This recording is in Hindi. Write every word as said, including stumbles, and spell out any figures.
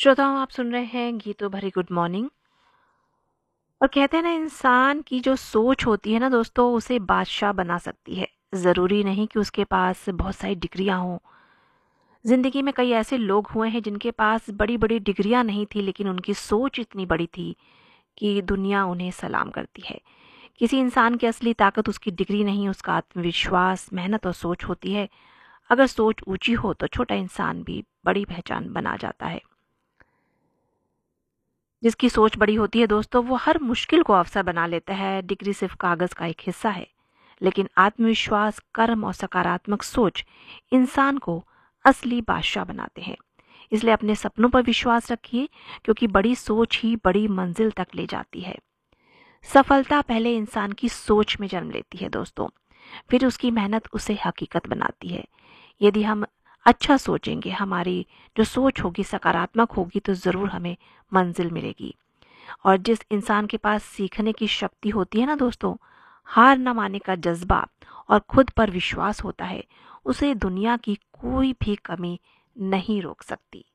श्रोताओं, आप सुन रहे हैं गीतों भरी गुड मॉर्निंग। और कहते हैं ना, इंसान की जो सोच होती है ना दोस्तों, उसे बादशाह बना सकती है। ज़रूरी नहीं कि उसके पास बहुत सारी डिग्रियां हों। ज़िंदगी में कई ऐसे लोग हुए हैं जिनके पास बड़ी बड़ी डिग्रियां नहीं थी, लेकिन उनकी सोच इतनी बड़ी थी कि दुनिया उन्हें सलाम करती है। किसी इंसान की असली ताकत उसकी डिग्री नहीं, उसका आत्मविश्वास, मेहनत और सोच होती है। अगर सोच ऊंची हो तो छोटा इंसान भी बड़ी पहचान बना जाता है। जिसकी सोच बड़ी होती है दोस्तों, वो हर मुश्किल को अवसर बना लेता है। डिग्री सिर्फ कागज का एक हिस्सा है, लेकिन आत्मविश्वास, कर्म और सकारात्मक सोच इंसान को असली बादशाह बनाते हैं। इसलिए अपने सपनों पर विश्वास रखिए, क्योंकि बड़ी सोच ही बड़ी मंजिल तक ले जाती है। सफलता पहले इंसान की सोच में जन्म लेती है दोस्तों, फिर उसकी मेहनत उसे हकीकत बनाती है। यदि हम अच्छा सोचेंगे, हमारी जो सोच होगी सकारात्मक होगी, तो ज़रूर हमें मंजिल मिलेगी। और जिस इंसान के पास सीखने की शक्ति होती है ना दोस्तों, हार न मानने का जज्बा और खुद पर विश्वास होता है, उसे दुनिया की कोई भी कमी नहीं रोक सकती।